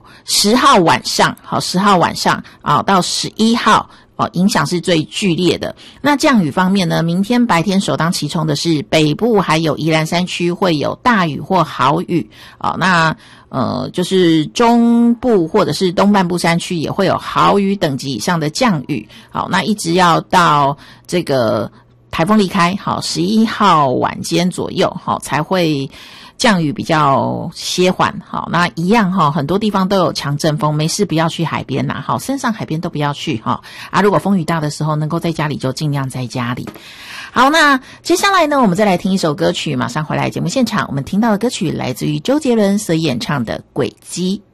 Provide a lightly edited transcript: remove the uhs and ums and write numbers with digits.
10号晚上，好，10号晚上啊到11号。影响是最剧烈的。那降雨方面呢，明天白天首当其冲的是北部还有宜兰山区会有大雨或豪雨。那就是中部或者是东半部山区也会有豪雨等级以上的降雨。好，那一直要到这个台风离开，好，11号晚间左右，好才会降雨比较歇缓。好，那一样很多地方都有强阵风，没事不要去海边啦，好，山上海边都不要去如果风雨大的时候能够在家里就尽量在家里。好，那接下来呢，我们再来听一首歌曲，马上回来节目现场。我们听到的歌曲来自于周杰伦所演唱的《轨迹》。